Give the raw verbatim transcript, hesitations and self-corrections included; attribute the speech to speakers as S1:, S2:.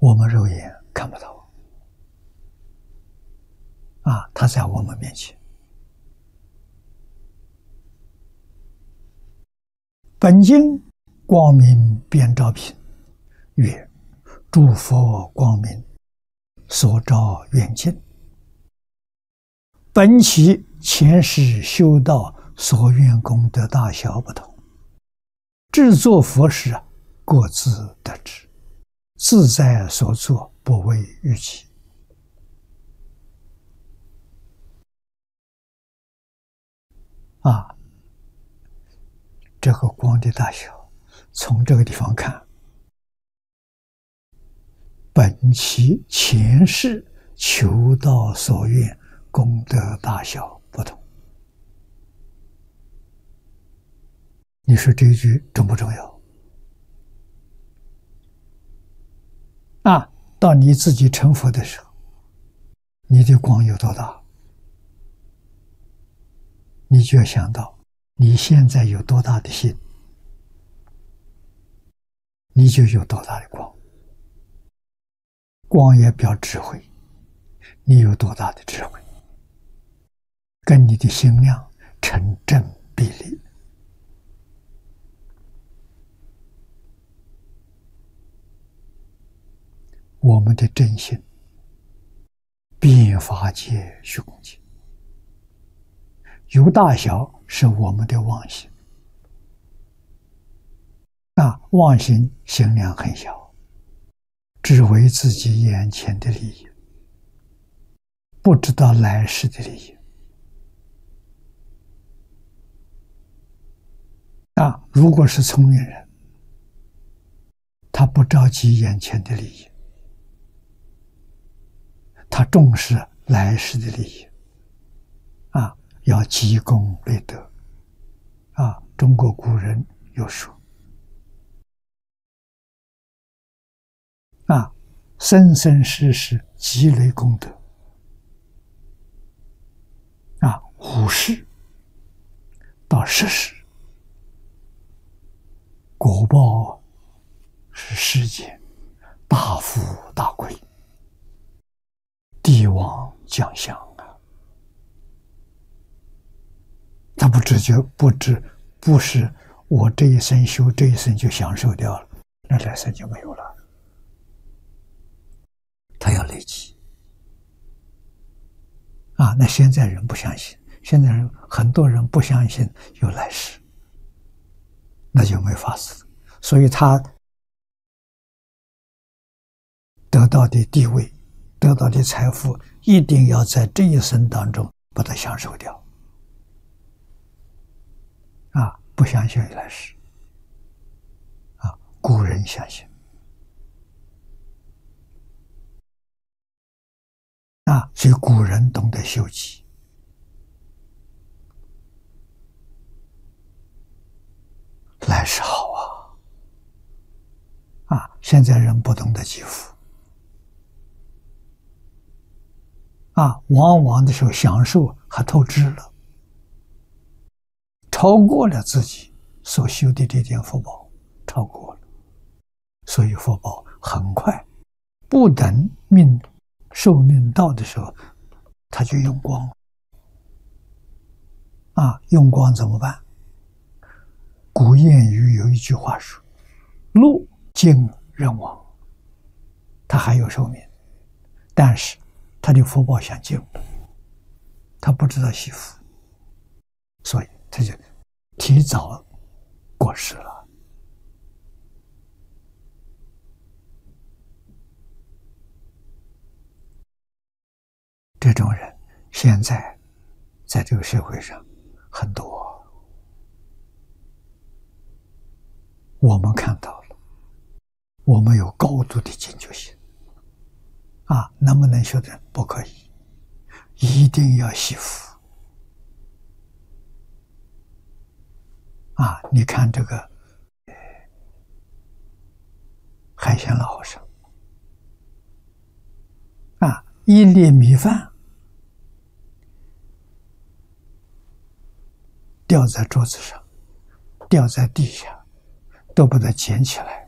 S1: 我们肉眼看不到啊，它在我们面前。本经光明遍照品，曰：诸佛光明所照远近，本其前世修道所愿功德大小不同，制作佛事各自得知，自在所作，不为预期。啊，这个光的大小，从这个地方看，本其前世求道所愿功德大小不同。你说这一句重不重要？啊，到你自己成佛的时候，你的光有多大？你就要想到你现在有多大的心，你就有多大的光。光也表智慧，你有多大的智慧，跟你的心量成正比例。我们的真心遍法界虚空界，有大小是我们的妄心，那妄心心量很小，只为自己眼前的利益，不知道来世的利益。啊，如果是聪明人，他不着急眼前的利益，他重视来世的利益。啊，要积功累德。啊，中国古人有说，啊，生生世世积累功德。啊，五世到十世，果报是世间大富大贵，帝王将相啊！他不知觉，不知不是我这一生修这一生就享受掉了，那来生就没有了。他要累积啊！那现在人不相信，现在人很多人不相信有来世，那就没法子。所以他得到的地位，得到的财富，一定要在这一生当中把它享受掉。啊，不相信有来世。啊，古人相信。啊，所以古人懂得修己。来世好啊！啊，现在人不懂得积福。啊，往往的时候享受还透支了，超过了自己所修的这点福报，超过了，所以福报很快，不等命寿命到的时候，他就用光了。啊，用光怎么办？古谚语有一句话说：“路尽人亡。”他还有寿命，但是他的福报想尽，他不知道惜福，所以他就提早过世了。这种人现在在这个社会上很多，我们看到了，我们有高度的警觉性。啊，能不能修的不可以，一定要惜福。啊，你看这个海鲜老和尚，啊，一粒米饭掉在桌子上，掉在地下，都把它捡起来，